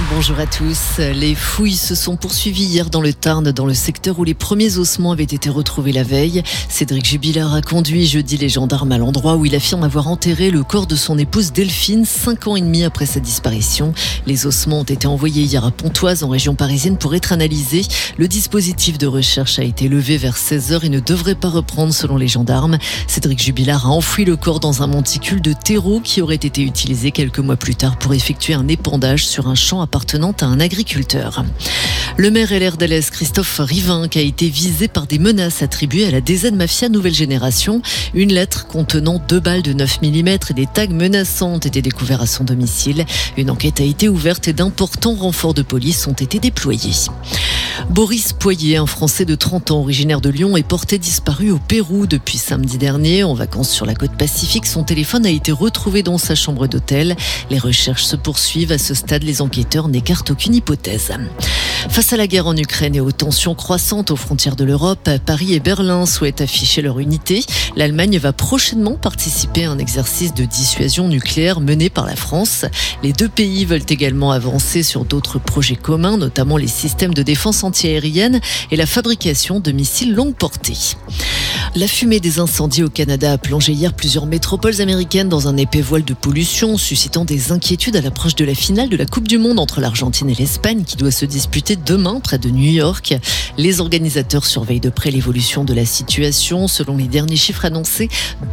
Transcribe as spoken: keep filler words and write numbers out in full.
Bonjour à tous. Les fouilles se sont poursuivies hier dans le Tarn, dans le secteur où les premiers ossements avaient été retrouvés la veille. Cédric Jubilard a conduit jeudi les gendarmes à l'endroit où il affirme avoir enterré le corps de son épouse Delphine, cinq ans et demi après sa disparition. Les ossements ont été envoyés hier à Pontoise, en région parisienne, pour être analysés. Le dispositif de recherche a été levé vers seize heures et ne devrait pas reprendre selon les gendarmes. Cédric Jubilard a enfoui le corps dans un monticule de terreau qui aurait été utilisé quelques mois plus tard pour effectuer un épandage sur un champ appartenant à un agriculteur. Le maire L R d'Alès, Christophe Rivinc, a été visé par des menaces attribuées à la D Z Mafia Nouvelle Génération. Une lettre contenant deux balles de neuf millimètres et des tags menaçants ont été découverts à son domicile. Une enquête a été ouverte et d'importants renforts de police ont été déployés. Boris Poyer, un Français de trente ans originaire de Lyon, est porté disparu au Pérou depuis samedi dernier. En vacances sur la côte Pacifique, son téléphone a été retrouvé dans sa chambre d'hôtel. Les recherches se poursuivent. À ce stade, les enquêteurs n'écartent aucune hypothèse. Face à la guerre en Ukraine et aux tensions croissantes aux frontières de l'Europe, Paris et Berlin souhaitent afficher leur unité. L'Allemagne va prochainement participer à un exercice de dissuasion nucléaire mené par la France. Les deux pays veulent également avancer sur d'autres projets communs, notamment les systèmes de défense antiaérienne et la fabrication de missiles longue portée. La fumée des incendies au Canada a plongé hier plusieurs métropoles américaines dans un épais voile de pollution, suscitant des inquiétudes à l'approche de la finale de la Coupe du Monde entre l'Argentine et l'Espagne qui doit se disputer demain près de New York. Les organisateurs surveillent de près l'évolution de la situation. Selon les derniers chiffres annoncés,